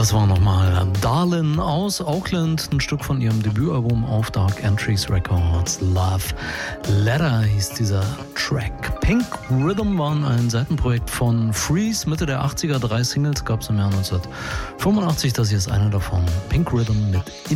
Das war nochmal Darlin aus Auckland, ein Stück von ihrem Debütalbum auf Dark Entries Records. Love Letter hieß dieser Track. Pink Rhythm war ein Seitenprojekt von Freeze, Mitte der 80er. 3 Singles gab es im Jahr 1985, das hier ist eine davon. Pink Rhythm mit